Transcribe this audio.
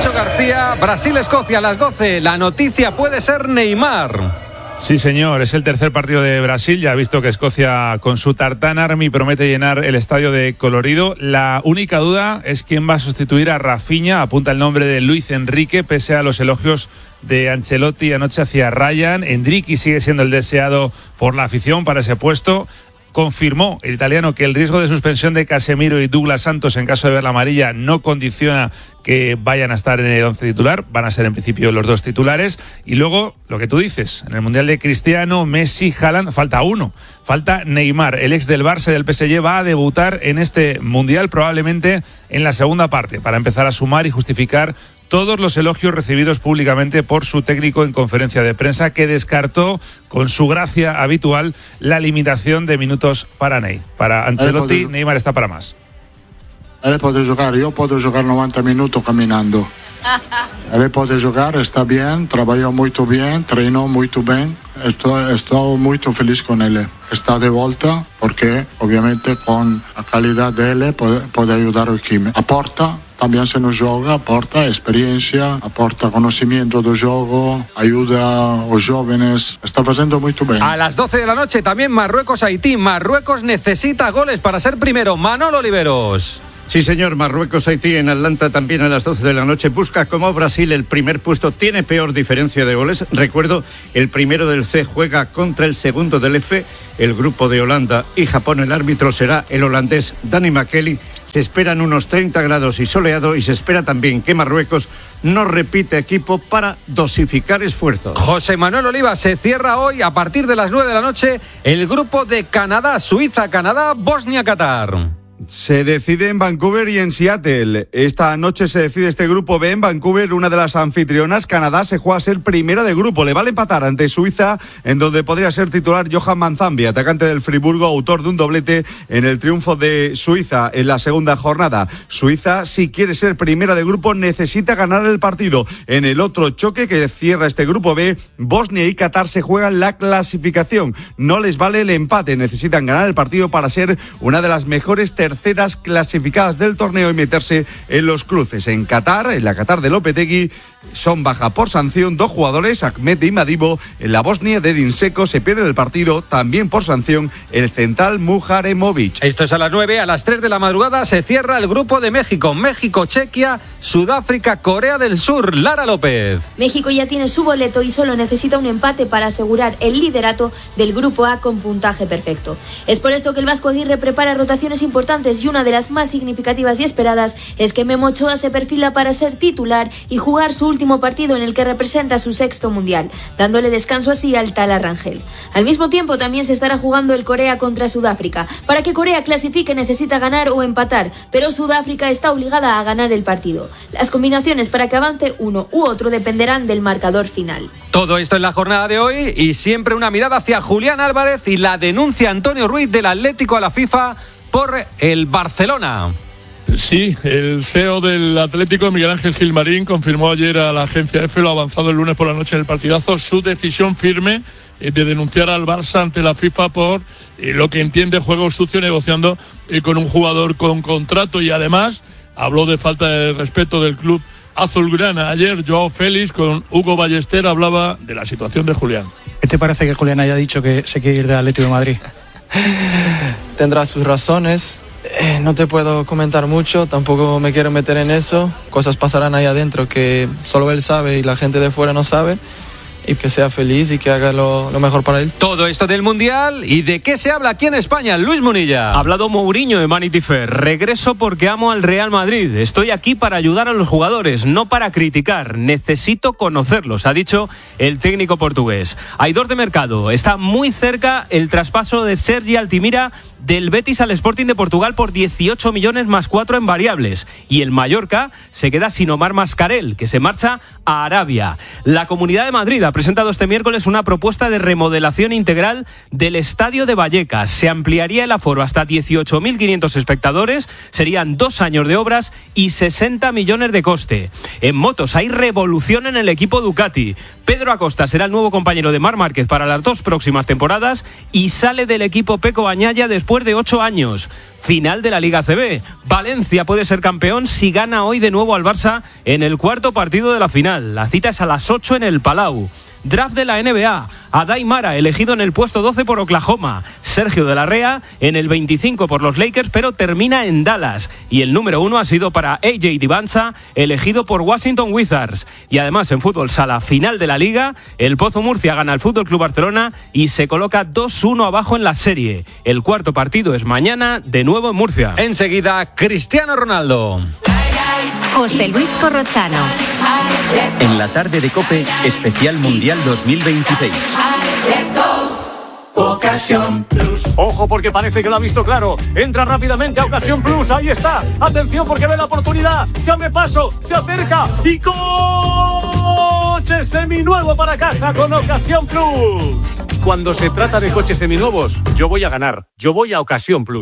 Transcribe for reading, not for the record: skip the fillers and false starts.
Nacho García. Brasil-Escocia a las 12. La noticia puede ser Neymar. Sí, señor, es el tercer partido de Brasil. Ya ha visto que Escocia con su Tartan Army promete llenar el estadio de colorido. La única duda es quién va a sustituir a Rafinha. Apunta el nombre de Luis Enrique, pese a los elogios de Ancelotti anoche hacia Ryan. Endricky sigue siendo el deseado por la afición para ese puesto. Confirmó el italiano que el riesgo de suspensión de Casemiro y Douglas Santos en caso de ver la amarilla no condiciona que vayan a estar en el 11 titular. Van a ser en principio los dos titulares. Y luego, lo que tú dices, en el Mundial de Cristiano, Messi, Haaland, falta uno. Falta Neymar, el ex del Barça y del PSG, va a debutar en este Mundial probablemente en la segunda parte para empezar a sumar y justificar todos los elogios recibidos públicamente por su técnico en conferencia de prensa, que descartó con su gracia habitual la limitación de minutos para Ney. Para Ancelotti, Neymar está para más. Él puede jugar, yo puedo jugar 90 minutos caminando. Él puede jugar, está bien, trabajó muy bien, entrenó muy bien. Estoy muy feliz con él. Está de vuelta porque obviamente con la calidad de él puede ayudar al equipo. Aporta, también se nos juega, aporta experiencia, aporta conocimiento del juego, ayuda a los jóvenes. Está haciendo muy bien. A las 12 de la noche también Marruecos-Haití. Marruecos necesita goles para ser primero. Manolo Oliveros. Sí, señor, Marruecos-Haití en Atlanta también a las 12 de la noche. Busca como Brasil el primer puesto. Tiene peor diferencia de goles. Recuerdo, el primero del C juega contra el segundo del F. El grupo de Holanda y Japón, el árbitro será el holandés Danny McKelly. Se esperan unos 30 grados y soleado, y se espera también que Marruecos no repite equipo para dosificar esfuerzos. José Manuel Oliva, se cierra hoy a partir de las 9 de la noche el grupo de Canadá, Suiza, Canadá, Bosnia, Qatar. Se decide en Vancouver y en Seattle. Esta noche se decide este grupo B en Vancouver, una de las anfitrionas. Canadá se juega a ser primera de grupo. Le vale empatar ante Suiza, en donde podría ser titular Johan Manzambi, atacante del Friburgo, autor de un doblete en el triunfo de Suiza en la segunda jornada. Suiza, si quiere ser primera de grupo, necesita ganar el partido. En el otro choque que cierra este grupo B, Bosnia y Qatar se juegan la clasificación. No les vale el empate, necesitan ganar el partido para ser una de las mejores terceras clasificadas del torneo y meterse en los cruces. En Qatar, en la Qatar de Lopetegui, son baja por sanción 2 jugadores, Ahmed y Madibo. En la Bosnia de Edin Dzeko se pierde el partido también por sanción el central Muharemovic. Esto es a las 9, a las 3 de la madrugada se cierra el grupo de México. México, Chequia, Sudáfrica, Corea del Sur. Lara López. México ya tiene su boleto y solo necesita un empate para asegurar el liderato del grupo A con puntaje perfecto. Es por esto que el Vasco Aguirre prepara rotaciones importantes, y una de las más significativas y esperadas es que Memo Ochoa se perfila para ser titular y jugar su último partido en el que representa su 6º mundial, dándole descanso así al Tala Rangel. Al mismo tiempo también se estará jugando el Corea contra Sudáfrica. Para que Corea clasifique necesita ganar o empatar, pero Sudáfrica está obligada a ganar el partido. Las combinaciones para que avance uno u otro dependerán del marcador final. Todo esto en la jornada de hoy, y siempre una mirada hacia Julián Álvarez y la denuncia Antonio Ruiz del Atlético a la FIFA por el Barcelona. Sí, el CEO del Atlético, Miguel Ángel Gilmarín, confirmó ayer a la agencia EFE, lo avanzado el lunes por la noche en el partidazo, su decisión firme de denunciar al Barça ante la FIFA por lo que entiende juego sucio, negociando con un jugador con contrato, y además habló de falta de respeto del club azulgrana. Ayer Joao Félix con Hugo Ballester hablaba de la situación de Julián. ¿Qué te parece que Julián haya dicho que se quiere ir del Atlético de Madrid? Tendrá sus razones. No te puedo comentar mucho, tampoco me quiero meter en eso. Cosas pasarán ahí adentro que solo él sabe y la gente de fuera no sabe. Y que sea feliz y que haga lo mejor para él. Todo esto del Mundial. ¿Y de qué se habla aquí en España? Luis Munilla. Ha hablado Mourinho de Vanity Fair. Regreso porque amo al Real Madrid. Estoy aquí para ayudar a los jugadores, no para criticar. Necesito conocerlos, ha dicho el técnico portugués. Aidor de Mercado. Está muy cerca el traspaso de Sergi Altimira del Betis al Sporting de Portugal por 18 millones más 4 en variables. Y el Mallorca se queda sin Omar Mascarell, que se marcha a Arabia. La Comunidad de Madrid ha presentado este miércoles una propuesta de remodelación integral del Estadio de Vallecas. Se ampliaría el aforo hasta 18.500 espectadores, serían 2 años de obras y 60 millones de coste. En motos hay revolución en el equipo Ducati. Pedro Acosta será el nuevo compañero de Marc Márquez para las 2 próximas temporadas y sale del equipo Pecco Bagnaia después después de 8 años. Final de la Liga CB. Valencia puede ser campeón si gana hoy de nuevo al Barça en el cuarto partido de la final. La cita es a las 8 en el Palau. Draft de la NBA. Adai Mara, elegido en el puesto 12 por Oklahoma. Sergio de la Rea en el 25 por los Lakers, pero termina en Dallas. Y el número 1 ha sido para AJ Divanza, elegido por Washington Wizards. Y además en fútbol sala final de la Liga, el Pozo Murcia gana al Fútbol Club Barcelona y se coloca 2-1 abajo en la serie. El cuarto partido es mañana, de nuevo en Murcia. Enseguida, Cristiano Ronaldo. José Luis Corrochano. En la tarde de COPE, especial Mundial 2026. Ocasión Plus. Ojo porque parece que lo ha visto claro. Entra rápidamente a Ocasión Plus. Ahí está. Atención porque ve la oportunidad. Se abre paso, se acerca y coche seminuevo para casa con Ocasión Plus. Cuando se trata de coches seminuevos, yo voy a ganar. Yo voy a Ocasión Plus.